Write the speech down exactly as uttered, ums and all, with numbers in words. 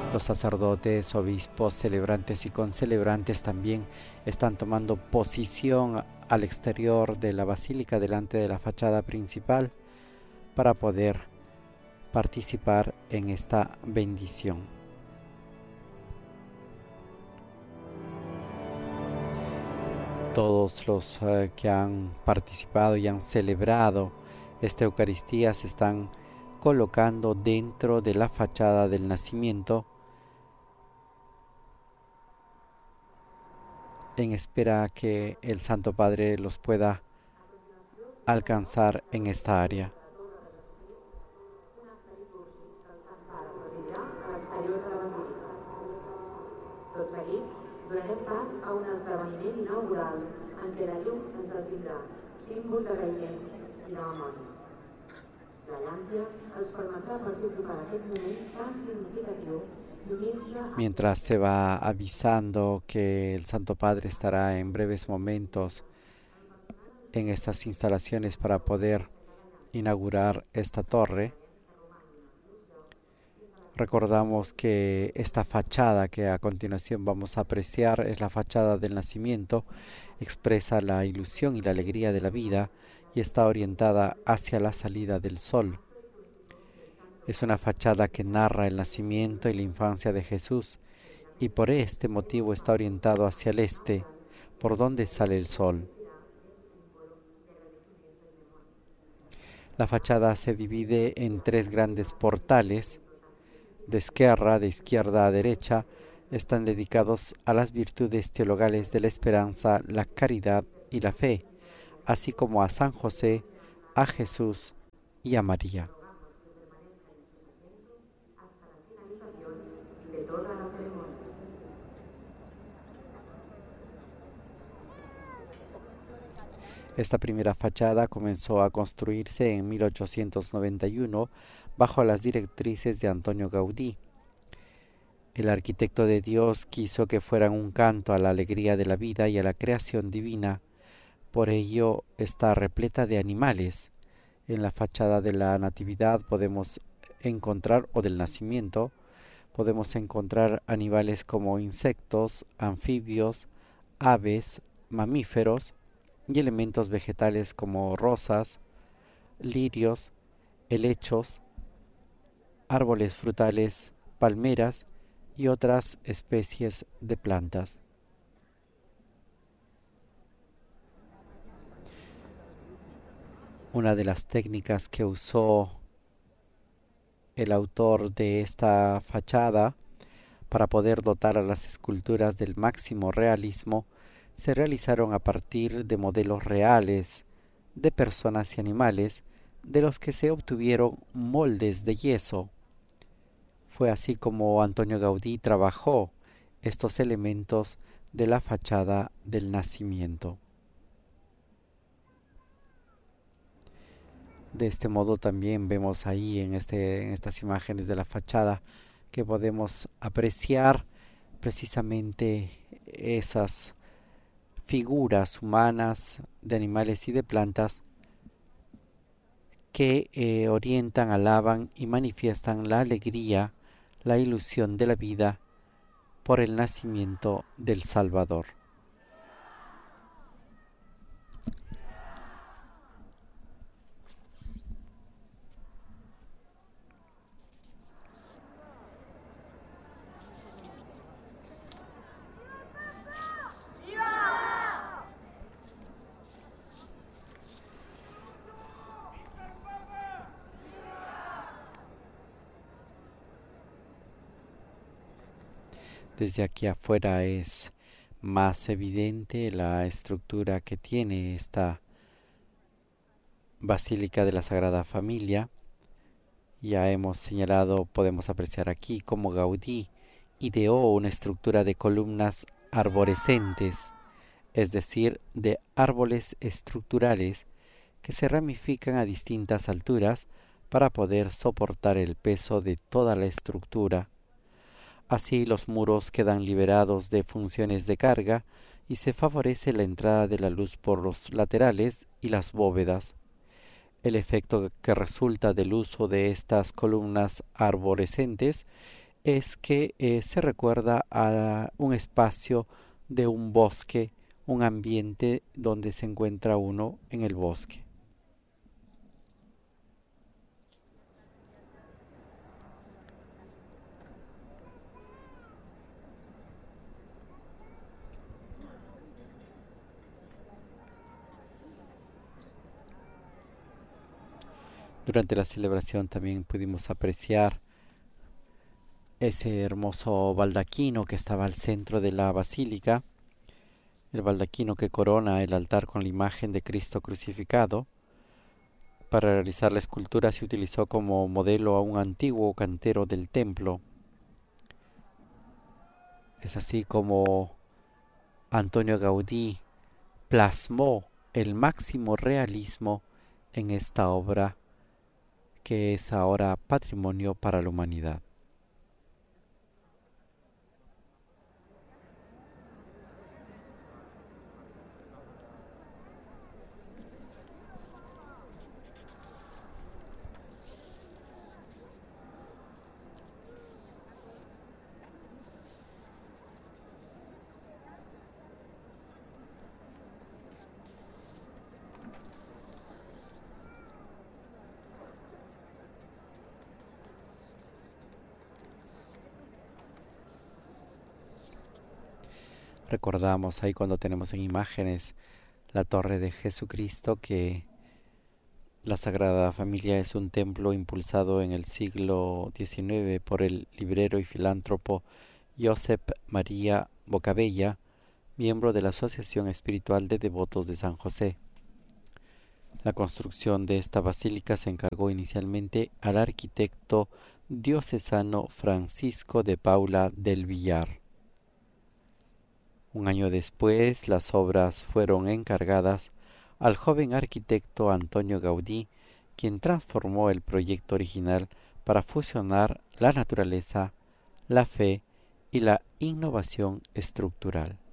Los sacerdotes, obispos, celebrantes y concelebrantes también están tomando posición al exterior de la basílica delante de la fachada principal para poder participar en esta bendición. Todos los uh, que han participado y han celebrado esta Eucaristía se están colocando dentro de la fachada del nacimiento en espera que el Santo Padre los pueda alcanzar en esta área. Tot seguit, donarem pas a un esdeveniment inaugural en què la llum es desvindrà, símbol d'agraïment i de memòria. La llàmpia els permetrà participar d'aquest moment tan significatiu i unir-se a... Mientras se va avisando que el Santo Padre estará en breves momentos en estas instalaciones para poder inaugurar esta torre, recordamos que esta fachada que a continuación vamos a apreciar es la fachada del nacimiento, expresa la ilusión y la alegría de la vida y está orientada hacia la salida del sol. Es una fachada que narra el nacimiento y la infancia de Jesús y por este motivo está orientado hacia el este, por donde sale el sol. La fachada se divide en tres grandes portales. De izquierda, de izquierda a derecha, están dedicados a las virtudes teologales de la esperanza, la caridad y la fe, así como a San José, a Jesús y a María. Esta primera fachada comenzó a construirse en mil ochocientos noventa y uno bajo las directrices de Antonio Gaudí. El arquitecto de Dios quiso que fueran un canto a la alegría de la vida y a la creación divina. Por ello está repleta de animales. En la fachada de la Natividad podemos encontrar, o del Nacimiento, podemos encontrar animales como insectos, anfibios, aves, mamíferos y elementos vegetales como rosas, lirios, helechos, árboles frutales, palmeras y otras especies de plantas. Una de las técnicas que usó el autor de esta fachada para poder dotar a las esculturas del máximo realismo se realizaron a partir de modelos reales de personas y animales de los que se obtuvieron moldes de yeso. Fue así como Antonio Gaudí trabajó estos elementos de la fachada del Nacimiento. De este modo también vemos ahí en, este, en estas imágenes de la fachada que podemos apreciar precisamente esas figuras humanas de animales y de plantas que eh, orientan, alaban y manifiestan la alegría, la ilusión de la vida por el nacimiento del Salvador. Desde aquí afuera es más evidente la estructura que tiene esta Basílica de la Sagrada Familia. Ya hemos señalado, podemos apreciar aquí cómo Gaudí ideó una estructura de columnas arborescentes, es decir, de árboles estructurales que se ramifican a distintas alturas para poder soportar el peso de toda la estructura. Así los muros quedan liberados de funciones de carga y se favorece la entrada de la luz por los laterales y las bóvedas. El efecto que resulta del uso de estas columnas arborescentes es que eh, se recuerda a un espacio de un bosque, un ambiente donde se encuentra uno en el bosque. Durante la celebración también pudimos apreciar ese hermoso baldaquino que estaba al centro de la basílica, el baldaquino que corona el altar con la imagen de Cristo crucificado. Para realizar la escultura se utilizó como modelo a un antiguo cantero del templo. Es así como Antonio Gaudí plasmó el máximo realismo en esta obra que es ahora patrimonio para la humanidad. Recordamos ahí cuando tenemos en imágenes la torre de Jesucristo, que la Sagrada Familia es un templo impulsado en el siglo diecinueve por el librero y filántropo Josep María Bocabella, miembro de la Asociación Espiritual de Devotos de San José. La construcción de esta basílica se encargó inicialmente al arquitecto diocesano Francisco de Paula del Villar. Un año después, las obras fueron encargadas al joven arquitecto Antonio Gaudí, quien transformó el proyecto original para fusionar la naturaleza, la fe y la innovación estructural.